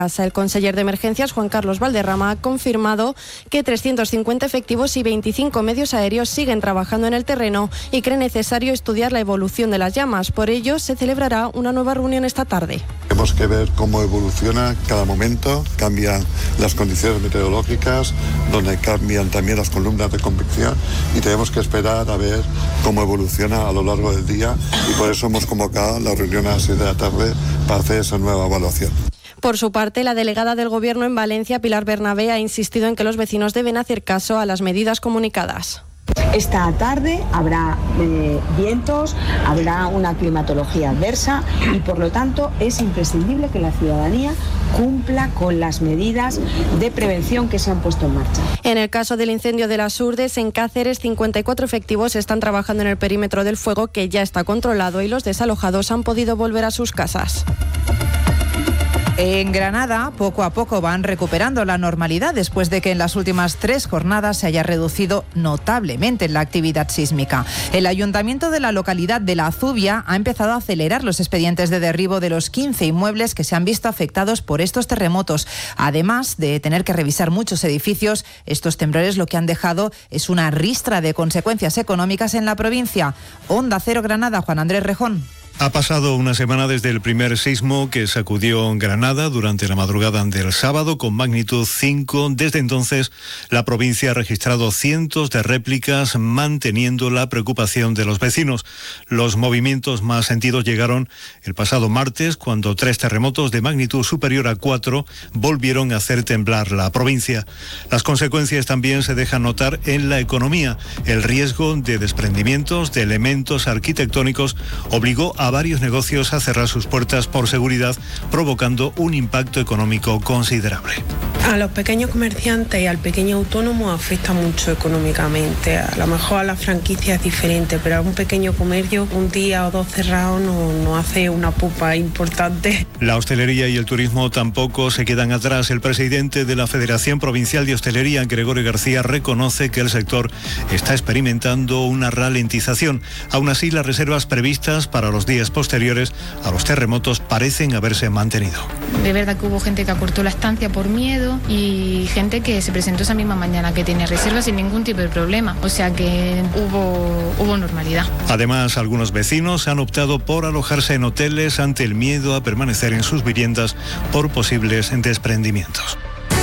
El conseller de Emergencias, Juan Carlos Valderrama, ha confirmado que 350 efectivos y 25 medios aéreos siguen trabajando en el terreno y cree necesario estudiar la evolución de las llamas. Por ello, se celebrará una nueva reunión esta tarde. Tenemos que ver cómo evoluciona cada momento, cambian las condiciones meteorológicas, donde cambian también las columnas de convección y tenemos que esperar a ver cómo evoluciona a lo largo del día y por eso hemos convocado la reunión a las 6 de la tarde para hacer esa nueva evaluación. Por su parte, la delegada del Gobierno en Valencia, Pilar Bernabé, ha insistido en que los vecinos deben hacer caso a las medidas comunicadas. Esta tarde habrá vientos, habrá una climatología adversa y por lo tanto es imprescindible que la ciudadanía cumpla con las medidas de prevención que se han puesto en marcha. En el caso del incendio de las Urdes, en Cáceres, 54 efectivos están trabajando en el perímetro del fuego, que ya está controlado, y los desalojados han podido volver a sus casas. En Granada, poco a poco van recuperando la normalidad después de que en las últimas 3 jornadas se haya reducido notablemente la actividad sísmica. El ayuntamiento de la localidad de La Zubia ha empezado a acelerar los expedientes de derribo de los 15 inmuebles que se han visto afectados por estos terremotos. Además de tener que revisar muchos edificios, estos temblores lo que han dejado es una ristra de consecuencias económicas en la provincia. Onda Cero Granada, Juan Andrés Rejón. Ha pasado una semana desde el primer sismo que sacudió Granada durante la madrugada del sábado con magnitud 5. Desde entonces, la provincia ha registrado cientos de réplicas, manteniendo la preocupación de los vecinos. Los movimientos más sentidos llegaron el pasado martes, cuando 3 terremotos de magnitud superior a 4 volvieron a hacer temblar la provincia. Las consecuencias también se dejan notar en la economía. El riesgo de desprendimientos de elementos arquitectónicos obligó a varios negocios a cerrar sus puertas por seguridad, provocando un impacto económico considerable. A los pequeños comerciantes y al pequeño autónomo afecta mucho económicamente. A lo mejor a la franquicia es diferente, pero a un pequeño comercio, un día o 2 cerrados no hace una pupa importante. La hostelería y el turismo tampoco se quedan atrás. El presidente de la Federación Provincial de Hostelería, Gregorio García, reconoce que el sector está experimentando una ralentización. Aún así, las reservas previstas para los días posteriores a los terremotos parecen haberse mantenido. De verdad que hubo gente que acortó la estancia por miedo y gente que se presentó esa misma mañana que tenía reservas sin ningún tipo de problema. O sea que hubo normalidad. Además, algunos vecinos han optado por alojarse en hoteles ante el miedo a permanecer en sus viviendas por posibles desprendimientos.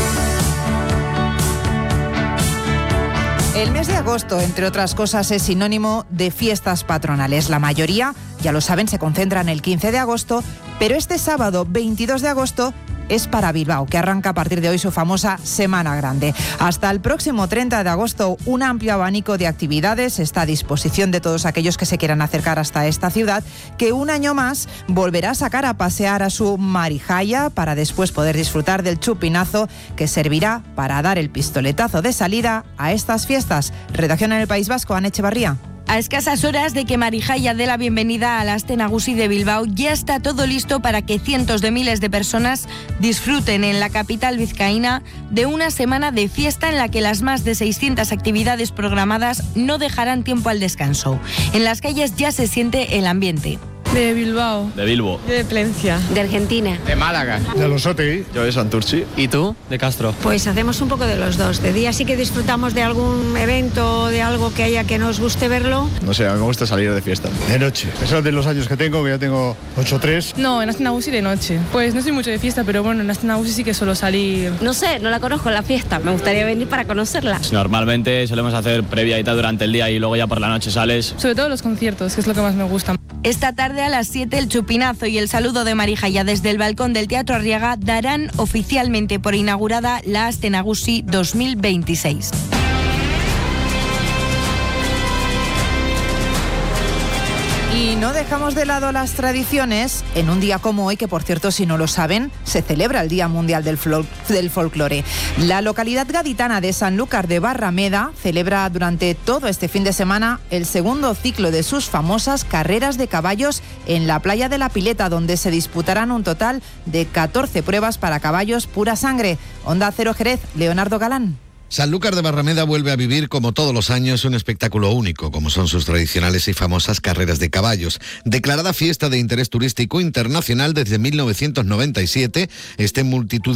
El mes de agosto, entre otras cosas, es sinónimo de fiestas patronales. La mayoría, ya lo saben, se concentran el 15 de agosto, pero este sábado, 22 de agosto, es para Bilbao, que arranca a partir de hoy su famosa Semana Grande. Hasta el próximo 30 de agosto, un amplio abanico de actividades está a disposición de todos aquellos que se quieran acercar hasta esta ciudad, que un año más volverá a sacar a pasear a su Marijaya para después poder disfrutar del chupinazo que servirá para dar el pistoletazo de salida a estas fiestas. Redacción en el País Vasco, Ane Echevarría. A escasas horas de que Marijaya dé la bienvenida a la Aste Nagusi de Bilbao, ya está todo listo para que cientos de miles de personas disfruten en la capital vizcaína de una semana de fiesta en la que las más de 600 actividades programadas no dejarán tiempo al descanso. En las calles ya se siente el ambiente. De Bilbao. De Bilbo. De Plencia. De Argentina. De Málaga. De Losotegui. Yo de Santurchi. ¿Y tú? De Castro. Pues hacemos un poco de los dos. De día sí que disfrutamos de algún evento, de algo que haya que nos guste verlo. No sé, a mí me gusta salir de fiesta. De noche. Eso es de los años que ya tengo 8-3. No, en Aste Nagusi de noche. Pues no soy mucho de fiesta, pero bueno, en Aste Nagusi sí que suelo salir. No sé, no la conozco la fiesta. Me gustaría venir para conocerla. Normalmente solemos hacer previa y tal durante el día y luego ya por la noche sales. Sobre todo los conciertos, que es lo que más me gusta. Esta tarde a las 7 el chupinazo y el saludo de Marijaya desde el balcón del Teatro Arriaga darán oficialmente por inaugurada la Aste Nagusi 2026. Y no dejamos de lado las tradiciones en un día como hoy, que por cierto, si no lo saben, se celebra el Día Mundial del Folclore. La localidad gaditana de Sanlúcar de Barrameda celebra durante todo este fin de semana el segundo ciclo de sus famosas carreras de caballos en la playa de la Pileta, donde se disputarán un total de 14 pruebas para caballos pura sangre. Onda Cero Jerez, Leonardo Galán. Sanlúcar de Barrameda vuelve a vivir, como todos los años, un espectáculo único, como son sus tradicionales y famosas carreras de caballos. Declarada fiesta de interés turístico internacional desde 1997, multitud